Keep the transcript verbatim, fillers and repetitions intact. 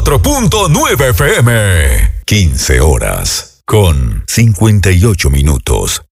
cuatro punto nueve F M. quince horas con cincuenta y ocho minutos.